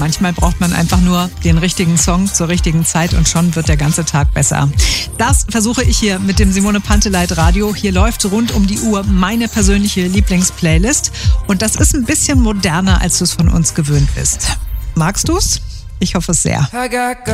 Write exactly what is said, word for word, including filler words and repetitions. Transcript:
Manchmal braucht man einfach nur den richtigen Song zur richtigen Zeit und schon wird der ganze Tag besser. Das versuche ich hier mit dem Simone Panteleit Radio. Hier läuft rund um die Uhr meine persönliche Lieblingsplaylist und das ist ein bisschen moderner, als du es von uns gewöhnt bist. Magst du's? Ich hoffe es sehr.